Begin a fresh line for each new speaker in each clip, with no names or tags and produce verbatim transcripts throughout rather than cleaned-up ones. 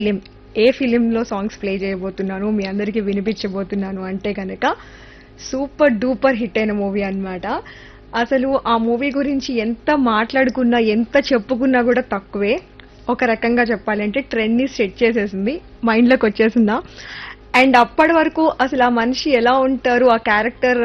Film ఏ ఫిలింలో songs play చేయబోతున్నాను మీ అందరికీ వినిపించబోతున్నాను అంటే కనుక సూపర్ డూపర్ హిట్ అయిన మూవీ అన్నమాట. అసలు ఆ మూవీ గురించి ఎంత మాట్లాడుకున్నా ఎంత చెప్పుకున్నా కూడా తక్కువే. ఒక రకంగా చెప్పాలంటే ట్రెండ్ ని సెట్ చేసేసింది, మైండ్ లోకి వచ్చేసిందా. అండ్ అప్పటి వరకు అసలు ఆ మనిషి ఎలా ఉంటారు, ఆ క్యారెక్టర్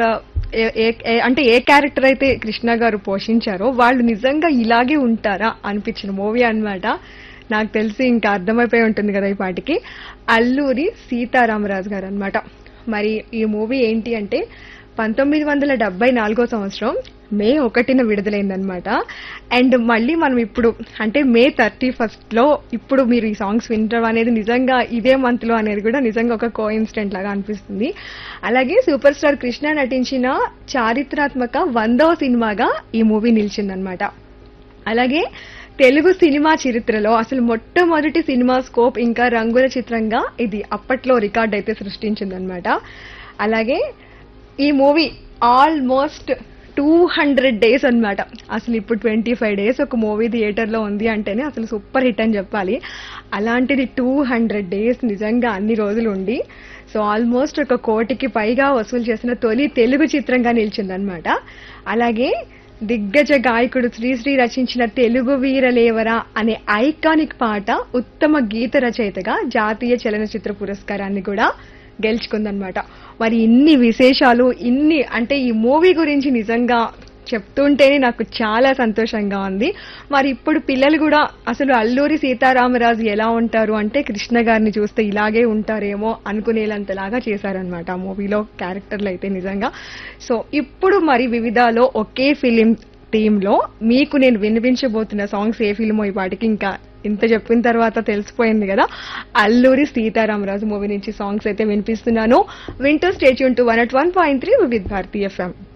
అంటే ఏ క్యారెక్టర్ అయితే కృష్ణ గారు పోషించారో వాళ్ళు నిజంగా ఇలాగే ఉంటారా అనిపించిన మూవీ అన్నమాట. నాకు తెలిసి ఇంకా అర్థమైపోయి ఉంటుంది కదా ఈ పాటికి. అల్లూరి సీతారామరాజు గారు అన్నమాట. మరి ఈ మూవీ ఏంటి అంటే పంతొమ్మిది వందల డెబ్బై నాలుగో సంవత్సరం మే ఒకటిన విడుదలైందనమాట. అండ్ మళ్ళీ మనం ఇప్పుడు అంటే మే థర్టీ ఫస్ట్ లో ఇప్పుడు మీరు ఈ సాంగ్స్ వినడం అనేది నిజంగా ఇదే మంత్ లో అనేది కూడా నిజంగా ఒక కో ఇన్సిడెంట్ లాగా అనిపిస్తుంది. అలాగే సూపర్ స్టార్ కృష్ణ నటించిన చారిత్రాత్మక వందవ సినిమాగా ఈ మూవీ నిలిచిందనమాట. అలాగే తెలుగు సినిమా చరిత్రలో అసలు మొట్టమొదటి సినిమా స్కోప్ ఇంకా రంగుల చిత్రంగా ఇది అప్పట్లో రికార్డ్ అయితే సృష్టించిందనమాట. అలాగే ఈ movie almost two hundred days అన్నమాట. అసలు ఇప్పుడు ట్వంటీ ఫైవ్ డేస్ ఒక మూవీ థియేటర్ లో ఉంది అంటేనే అసలు సూపర్ హిట్ అని చెప్పాలి. అలాంటిది టూ హండ్రెడ్ డేస్ నిజంగా అన్ని రోజులు ఉండి సో ఆల్మోస్ట్ ఒక కోటికి పైగా వసూలు చేసిన తొలి తెలుగు చిత్రంగా నిలిచిందనమాట. అలాగే దిగ్గజ గాయకుడు శ్రీశ్రీ రచించిన తెలుగు వీరలేవరా అనే ఐకానిక్ పాట ఉత్తమ గీత రచయితగా జాతీయ చలనచిత్ర పురస్కారాన్ని కూడా గెలుచుకుందనమాట. మరి ఇన్ని విశేషాలు ఇన్ని అంటే ఈ మూవీ గురించి నిజంగా చెప్తుంటేనే నాకు చాలా సంతోషంగా ఉంది. మరి ఇప్పుడు పిల్లలు కూడా అసలు అల్లూరి సీతారామరాజు ఎలా ఉంటారు అంటే కృష్ణ గారిని చూస్తే ఇలాగే ఉంటారేమో అనుకునేలంతలాగా చేశారనమాట ఆ మూవీలో క్యారెక్టర్లు అయితే నిజంగా. సో ఇప్పుడు మరి వివిధాలో ఒకే ఫిలిం థీమ్ లో మీకు నేను వినిపించబోతున్న సాంగ్స్ ఏ ఫిలిమో ఈ పాటికి ఇంకా ఇంత చెప్పిన తర్వాత తెలిసిపోయింది కదా. అల్లూరి సీతారామరాజు మూవీ నుంచి సాంగ్స్ అయితే వినిపిస్తున్నాను. వింటూ stay tune to one at one point three with Bharati FM.